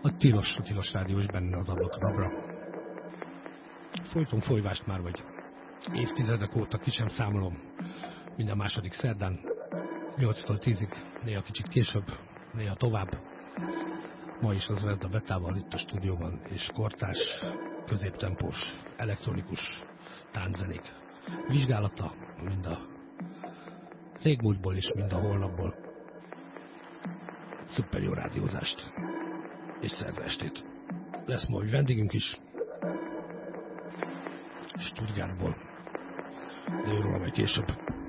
A tilos rádió is benne az ablakra. Folyton folyvást már vagy évtizedek óta, ki sem számolom. Minden második szerdán, 8-tól 10-ig, néha kicsit később, néha tovább. Ma is az Vezda Betával itt a stúdióban, és kortárs, középtempós, elektronikus tánczenék vizsgálata, mind a régmúltból és mind a holnapból. Szuper jó rádiózást és szerda estét. Lesz ma egy vendégünk is Stuttgartból, de őről majd később.